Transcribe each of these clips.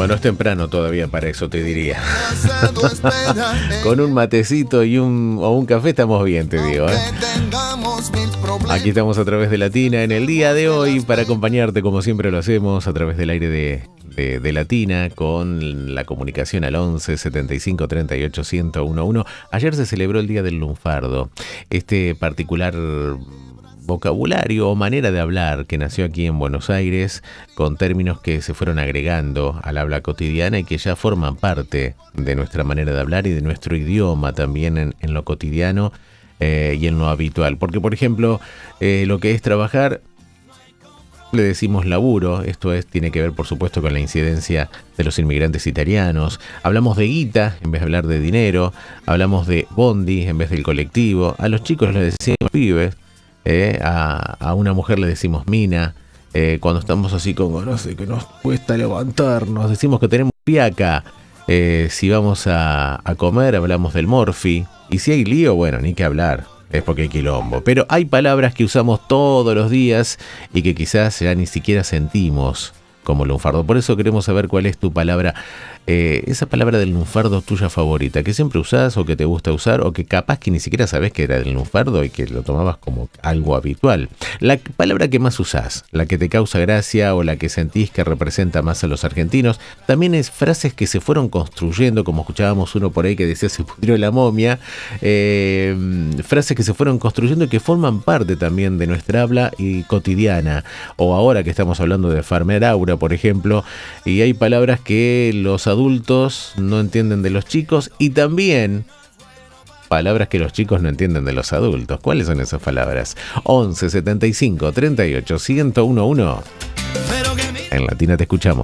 Bueno, es temprano todavía para eso, te diría. Con un matecito y un café estamos bien, te digo, ¿eh? Aquí estamos a través de Latina en el día de hoy para acompañarte, como siempre lo hacemos, a través del aire de Latina, con la comunicación al 11 75 38 1011. Ayer se celebró el Día del Lunfardo, este particular vocabulario o manera de hablar que nació aquí en Buenos Aires, con términos que se fueron agregando al habla cotidiana y que ya forman parte de nuestra manera de hablar y de nuestro idioma también en lo cotidiano y en lo habitual. Porque, por ejemplo, lo que es trabajar, le decimos laburo. Esto tiene que ver, por supuesto, con la incidencia de los inmigrantes italianos. Hablamos de guita en vez de hablar de dinero. Hablamos de bondi en vez del colectivo. A los chicos les decimos pibes. A una mujer le decimos mina. Cuando estamos así como, no sé, que nos cuesta levantarnos, decimos que tenemos fiaca. Si vamos a comer, hablamos del morfi. Y si hay lío, bueno, ni que hablar, es porque hay quilombo. Pero hay palabras que usamos todos los días y que quizás ya ni siquiera sentimos como lunfardo. Por eso queremos saber cuál es tu palabra, esa palabra del lunfardo tuya favorita, que siempre usás o que te gusta usar, o que capaz que ni siquiera sabés que era del lunfardo y que lo tomabas como algo habitual. La palabra que más usás, la que te causa gracia o la que sentís que representa más a los argentinos. También es frases que se fueron construyendo, como escuchábamos uno por ahí que decía se pudrió la momia, frases que se fueron construyendo y que forman parte también de nuestra habla y cotidiana. O ahora que estamos hablando de farmer aura, por ejemplo, y hay palabras que los adultos no entienden de los chicos y también palabras que los chicos no entienden de los adultos. ¿Cuáles son esas palabras? 11 75 38 1011. En Latina te escuchamos.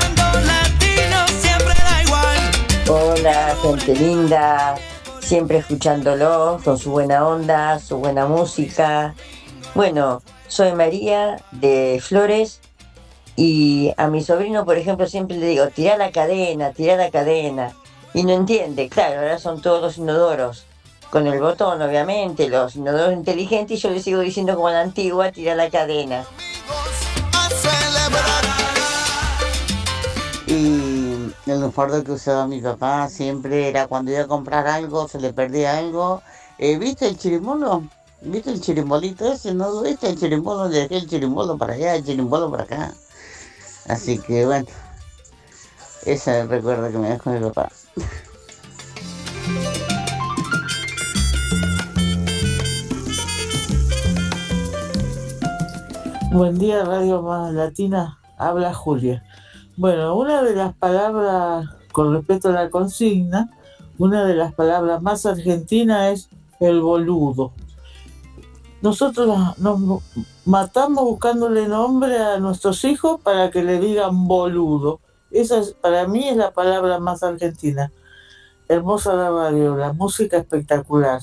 Hola, gente linda, siempre escuchándolos con su buena onda, su buena música. Bueno, soy María de Flores. Y a mi sobrino, por ejemplo, siempre le digo, tira la cadena. Y no entiende, claro, ahora son todos los inodoros. Con el botón, obviamente, los inodoros inteligentes, y yo le sigo diciendo como la antigua, tira la cadena. Y el lunfardo que usaba mi papá siempre era cuando iba a comprar algo, se le perdía algo. ¿Viste el chirimono? ¿Viste el chirimbolito ese? ¿No viste el chirimbolo? Le dejé el chirimbolo para allá, el chirimbolo para acá. Así que bueno, ese es el recuerdo que me dejó mi papá. Buen día, Radio Más Latina, habla Julia. Bueno, una de las palabras, con respecto a la consigna, una de las palabras más argentinas es el boludo. Nosotros nos matamos buscándole nombre a nuestros hijos para que le digan boludo. Esa para mí es la palabra más argentina. Hermosa la radio, la música espectacular.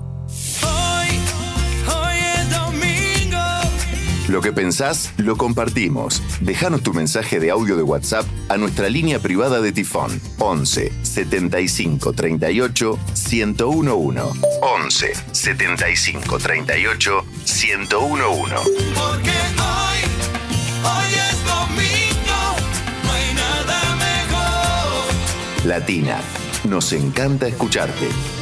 Hoy es domingo. Lo que pensás, lo compartimos. Déjanos tu mensaje de audio de WhatsApp a nuestra línea privada de Tifón. 11 75 38 1011. 11 75 38 1011. Porque hoy es domingo, no hay nada mejor. Latina, nos encanta escucharte.